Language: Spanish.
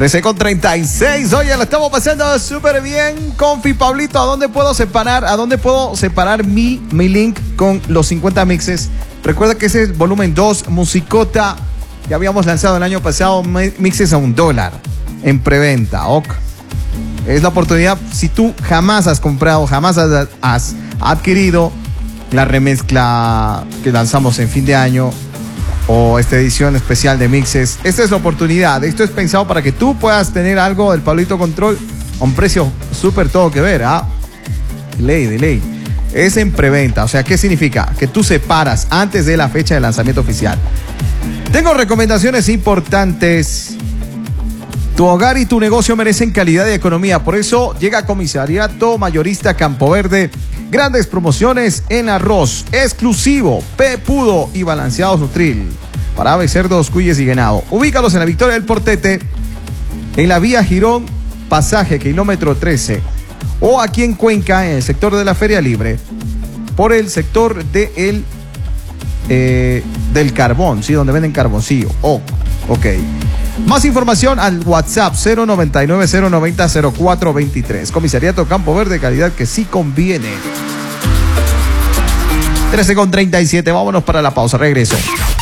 13:36. Oye, lo estamos pasando súper bien. Confi, Pablito, ¿a dónde puedo separar mi link con los 50 mixes? Recuerda que ese es volumen 2, Musicota. Ya habíamos lanzado el año pasado mixes a $1 en preventa. Ok. Es la oportunidad. Si tú jamás has comprado, jamás has adquirido la remezcla que lanzamos en fin de año o esta edición especial de mixes, esta es la oportunidad. Esto es pensado para que tú puedas tener algo del Pablito Control a un precio súper todo que ver, ¿ah? De ley. Es en preventa, o sea, ¿qué significa? Que tú separas antes de la fecha de lanzamiento oficial. Tengo recomendaciones importantes. Tu hogar y tu negocio merecen calidad y economía. Por eso llega Comisariato Mayorista Campo Verde. Grandes promociones en arroz exclusivo, pepudo y balanceados Nutril para aves, cerdos, cuyes y ganado. Ubícalos en la Victoria del Portete, en la vía Girón, pasaje kilómetro 13, o aquí en Cuenca, en el sector de la Feria Libre, por el sector del carbón, ¿sí? Donde venden carboncillo. Oh, ok. Más información al WhatsApp 099-090-0423. Comisariato Campo Verde, calidad que sí conviene. 13:37, vámonos para la pausa, regreso.